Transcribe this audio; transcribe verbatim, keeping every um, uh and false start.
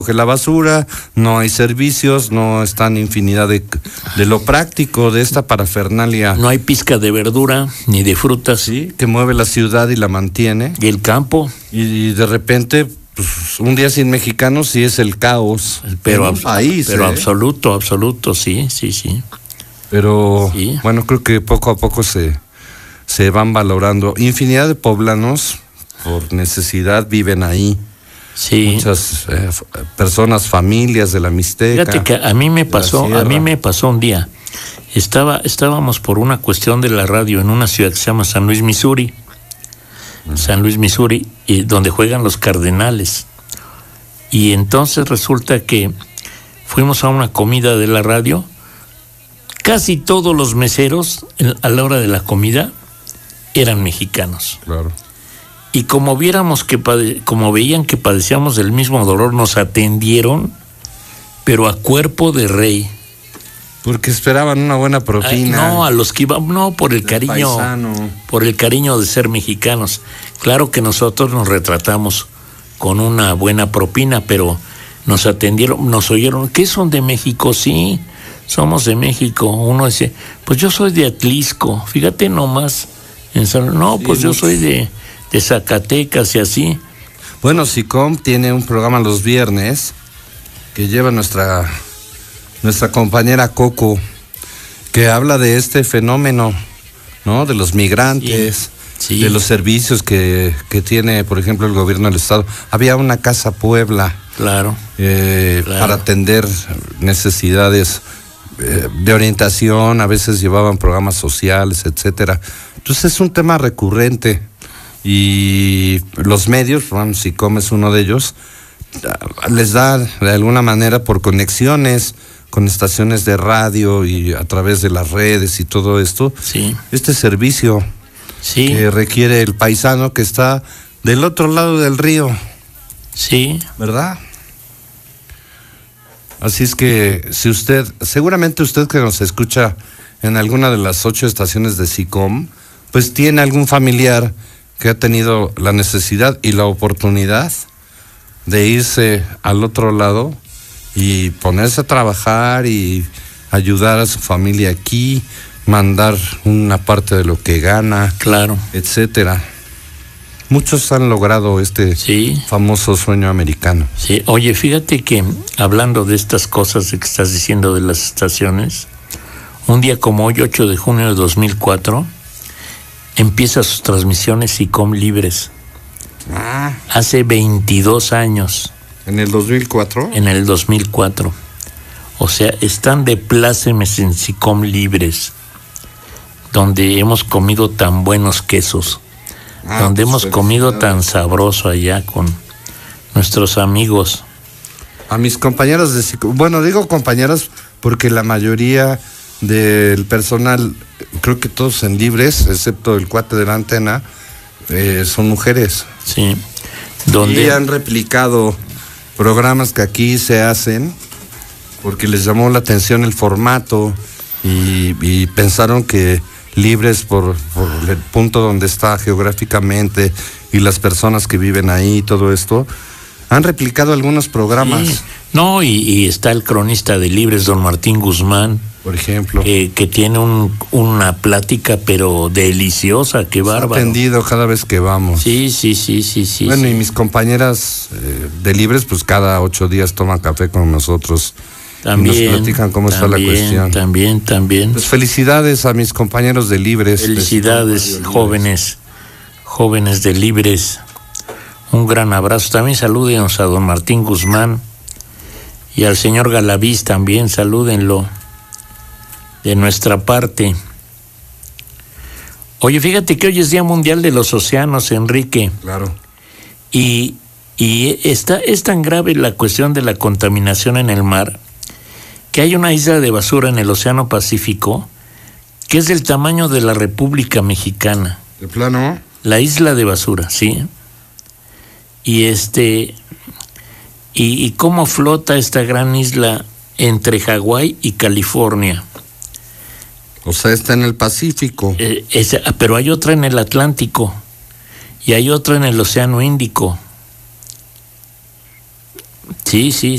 la basura, no hay servicios, no están infinidad de, de lo práctico de esta parafernalia. No hay pizca de verdura ni de frutas. Sí, que mueve la ciudad y la mantiene. Y el campo. Y, y de repente, pues, un día sin mexicanos sí es el caos. Pero, en un país, pero ¿eh? absoluto, absoluto, sí, sí, sí. Pero, sí. bueno, creo que poco a poco se, se van valorando. Infinidad de poblanos, por necesidad, viven ahí. Sí. Muchas eh, personas, familias de la Mixteca. Fíjate que a mí me pasó, a mí me pasó un día. Estaba, estábamos por una cuestión de la radio en una ciudad que se llama San Luis, Missouri. Uh-huh. San Luis, Missouri, y donde juegan los Cardenales. Y entonces resulta que fuimos a una comida de la radio. Casi todos los meseros a la hora de la comida eran mexicanos. Claro. Y como viéramos que pade- como veían que padecíamos del mismo dolor, nos atendieron, pero a cuerpo de rey. Porque esperaban una buena propina. Ay, no, a los que iban, no, por el cariño, paisano. por el cariño de ser mexicanos. Claro que nosotros nos retratamos con una buena propina, pero nos atendieron, nos oyeron, ¿qué son de México? Sí, somos de México. Uno dice, pues yo soy de Atlisco, fíjate nomás. En San, no, sí, pues yo mucho. soy de... de Zacatecas y así. Bueno, SICOM tiene un programa los viernes que lleva nuestra nuestra compañera Coco, que habla de este fenómeno, ¿no? De los migrantes, sí, sí. de los servicios que, que tiene, por ejemplo, el gobierno del estado. Había una Casa Puebla, claro, eh, claro. para atender necesidades eh, de orientación, a veces llevaban programas sociales, etcétera. Entonces es un tema recurrente. Y los medios, bueno, SICOM es uno de ellos, les da de alguna manera por conexiones con estaciones de radio y a través de las redes y todo esto, sí. este servicio sí. que requiere el paisano que está del otro lado del río. Sí. ¿Verdad? Así es que si usted, seguramente usted que nos escucha en alguna de las ocho estaciones de SICOM, pues tiene algún familiar que ha tenido la necesidad y la oportunidad de irse al otro lado y ponerse a trabajar y ayudar a su familia aquí, mandar una parte de lo que gana, claro, etcétera. Muchos han logrado este sí. famoso sueño americano. Sí, oye, fíjate que hablando de estas cosas que estás diciendo de las estaciones, un día como hoy, ocho de junio de dos mil cuatro, empieza sus transmisiones SICOM Libres. Ah. Hace veintidós años. ¿En el dos mil cuatro? En el dos mil cuatro. O sea, están de plácemes en SICOM Libres, donde hemos comido tan buenos quesos, ah, donde pues hemos comido tan sabroso allá con nuestros amigos. A mis compañeros de SICOM, bueno, digo compañeras porque la mayoría del personal, creo que todos en Libres, excepto el cuate de la antena, eh, son mujeres. Sí. Donde y han replicado programas que aquí se hacen porque les llamó la atención el formato y, y pensaron que Libres por, por el punto donde está geográficamente y las personas que viven ahí y todo esto, han replicado algunos programas. Sí. No, y, y está el cronista de Libres, don Martín Guzmán, por ejemplo, que, que tiene un, una plática pero deliciosa, qué bárbaro. Atendido cada vez que vamos. Sí, sí, sí, sí, sí. Bueno, sí. y mis compañeras eh, de Libres, pues cada ocho días toman café con nosotros. También, y nos platican cómo también, está la cuestión. También, también. Pues felicidades a mis compañeros de Libres. Felicidades, de jóvenes, jóvenes de Libres. Un gran abrazo. También salúdenos a don Martín Guzmán y al señor Galaviz también, salúdenlo de nuestra parte. Oye, fíjate que hoy es Día Mundial de los Océanos, Enrique. Claro. Y, y está, es tan grave la cuestión de la contaminación en el mar que hay una isla de basura en el Océano Pacífico que es del tamaño de la República Mexicana. ¿De plano? La isla de basura, sí. Y este y, y cómo flota esta gran isla entre Hawái y California. O sea, está en el Pacífico. Eh, es, pero hay otra en el Atlántico y hay otra en el Océano Índico. Sí, sí,